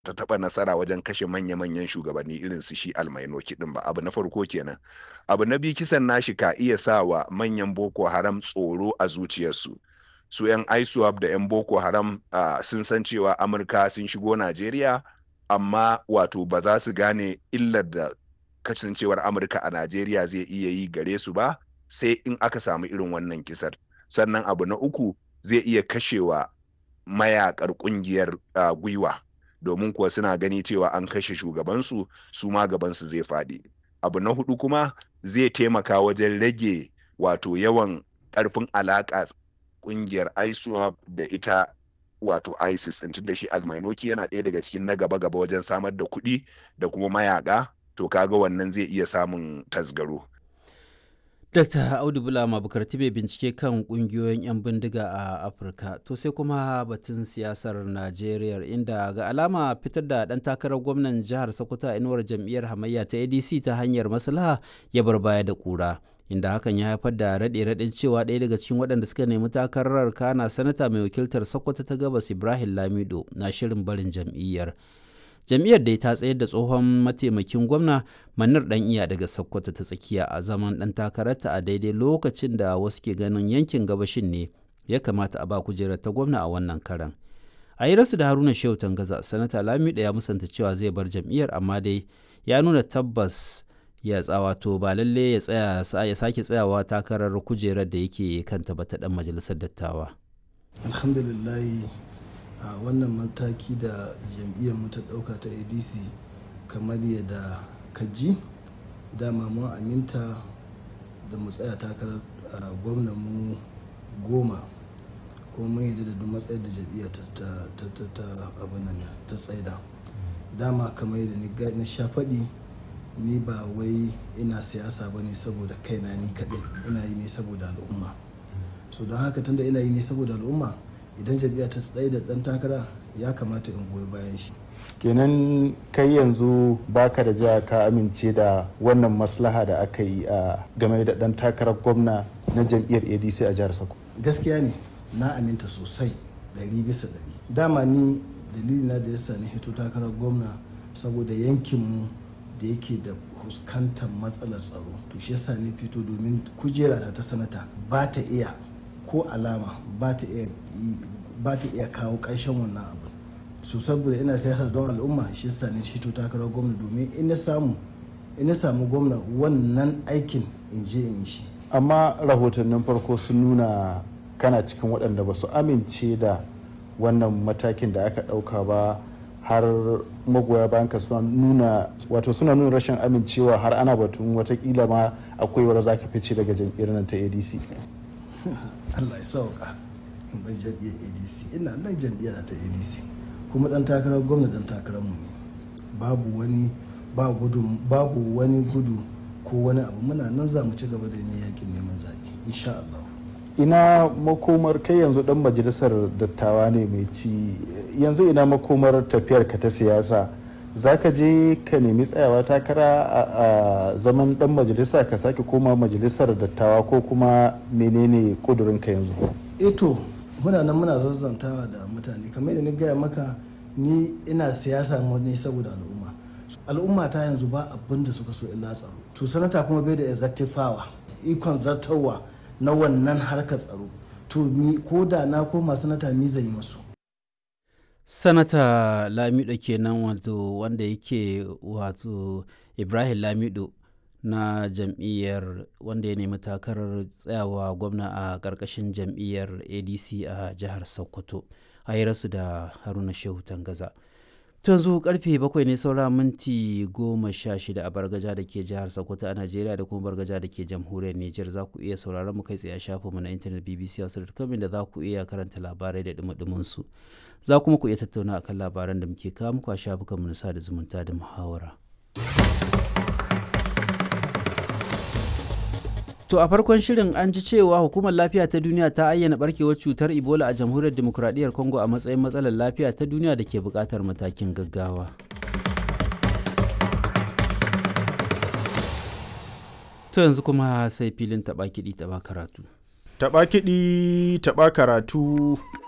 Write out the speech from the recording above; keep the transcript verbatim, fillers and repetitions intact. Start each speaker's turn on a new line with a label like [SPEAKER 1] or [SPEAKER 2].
[SPEAKER 1] ta taɓa nasara wajen kashe manya-manyan shugabanni irin su shi almainoki ɗin ba. Abu na farko kenan. Abu na biyu, kisan nashi ka iya sa wa manyan Boko Haram tsoro a zuciyarsu. Su 'yan ISWAP da 'yan Boko Haram uh, sun san cewa Amurka sun shigo Najeriya, amma wato ba za su gane illar da kasancewar Amurka a Najeriya zai iya yi gare su ba, sai in aka samu irin wannan kisar. Sannan abu na uku, zai iya kashewa mayakar ƙungiyar uh, gwiwa, domin kuwa suna gani cewa an kashe shugabansu, su ma gabansu zai faɗi. Abu na hudu kuma, zai taimaka wajen rage wato yawan ƙarfin alaƙa ƙungiyar ISWAP da ita wato ISIS ɗin, da shi almainoki yana ɗaya daga cikin na gaba-gaba wajen samar da kuɗi da kuma mayaƙa, to kaga wannan zai iya samun tasgaro.
[SPEAKER 2] Dakta Audu Bulama Bukarti bai bincike kan kungiyoyin 'yan bindiga a Afirka. To sai kuma batun siyasar Najeriya, inda ga alama fitar da ɗan takarar gwamnan jihar Sokoto a inuwar jam'iyyar hamayya ta A D C ta hanyar maslaha ya bar baya da ƙura, inda hakan ya haifar da raɗe-raɗin cewa ɗaya daga cikin waɗanda suka nemi takarar kana sanata mai wakiltar Sokoto ta Gabas Ibrahim Lamido na shirin barin jam'iyyar. Jam'iyyar dai ta tsayar da tsohon mataimakin gwamna Manar Dan Iya daga Sokoto ta tsakiya a zaman ɗan takararta a daidai lokacin da wasu ke ganin yankin gabashin ne ya kamata a ba kujerar ta gwamna a wannan karan. A yi rasu da Haruna Shehu Tangaza, sanata Lamido ya musanta cewa zai bar jam'iyyar, amma dai ya nuna tabbas ya tsawato ba lalle ya tsaya ya sake tsayawa takarar kujerar da yake kanta ba ta dan majalisar dattawa.
[SPEAKER 3] Alhamdulillah, a wannan mataki da jam'iyyar mu ta dauka ta A D C, kamar yadda kaji dama mun aminta da mu tsaya takarar gwamnan mu goma, kuma mun yadda da duk matsayar da jam'iyyar ta ta ta ta abin nan ta tsaida. Dama kamar yadda na sha faɗi, ni ba wai ina siyasa ba ne saboda kaina ni kaɗai, ina yi ne saboda al'umma. So don haka tunda ina yi ne saboda al'umma, idan jam'iyya ta tsaye da ɗan takara ya kamata in goyi bayan shi.
[SPEAKER 4] Kenan kai yanzu baka da jiya ka amince da wannan maslaha da aka yi a game da ɗan takarar gwamna na jam'iyyar A D C a jihar Sokoto?
[SPEAKER 3] Gaskiya ne, na aminta sosai ɗari bisa ɗari. Dama ni dalilina da yasa na hito takarar gwamna saboda yankinmu da yake da fuskantar matsalar tsaro, to shi yasa ne fito domin kujera ta sanata ba ta iya ko alama ba ta iya ba ta iya kawo ƙarshen wannan abu. So saboda ina siyasa don al'umma, shi yasa ne fito takarar gwamna domin in na samu in na samu gwamna wannan aikin in je in yi shi.
[SPEAKER 4] Amma rahotannin farko sun nuna kana cikin waɗanda ba su amince da wannan matakin da aka ɗauka ba, har magoya bayan ka suna nuna wato suna nuna rashin amincewa, har ana batun watakila ma akwai wadda za ka fice daga jam'iyyar nan ta A D C.
[SPEAKER 3] Allah ya sauka in bai jam'iyyar A D C, ina nan jam'iyyar ta A D C, kuma dan takarar gwamna dan takarar mu ne. Babu wani ba gudu babu wani gudu ko wani abu, muna nan za mu ci gaba da yin yakin neman zaɓe insha Allah.
[SPEAKER 4] Ina makomar kai yanzu dan majalisar dattawa ne mai ci, yanzu ina makomar tafiyar ka ta siyasa? Za ka je ka nemi tsayawa takara a zaman dan majalisa ka sake koma majalisar dattawa, ko kuma menene kudurin ka yanzu?
[SPEAKER 3] Eto muna nan muna zazzantawa da mutane, kamar yadda ni gaya maka, ni ina siyasa ne saboda al'umma. Al'umma ta yanzu ba abin da suka so illa tsaro, to sanata kuma bai da executive power, ikon zartarwa na wannan harkar tsaro, to ko da na koma sanata mi zai yi masu.
[SPEAKER 2] Sanata Lamido kenan, wato wanda yake wato Ibrahim Lamido na jam'iyyar wanda ya nemi takarar tsayawa gwamna a ƙarƙashin jam'iyyar A D C a jihar Sokoto, a yi rasu da Haruna Shehu Tangaza. To yanzu karfe bakwai ne saura minti goma sha shida a Bargaja da ke jihar Sokoto a Najeriya da kuma Bargaja da ke jamhuriyar Nijar. Za ku iya sauraron mu kai tsaye a shafinmu na intanet b b c hausa dot com, da za ku iya karanta labarai da dumudumin su. Za kuma ku iya tattauna akan labaran da muke kawo muku a shafukanmu na sada zumunta da muhawara. To a farkon shirin an ji cewa Hukumar Lafiya ta Duniya ta ayyana barkewar cutar Ebola a Jamhuriyar Dimokuraɗiyyar Congo a matsayin matsalar lafiya ta duniya da ke buƙatar matakin gaggawa. To yanzu kuma sai filin taɓa kiɗi taɓa karatu.
[SPEAKER 4] Taɓa kiɗi taɓa karatu.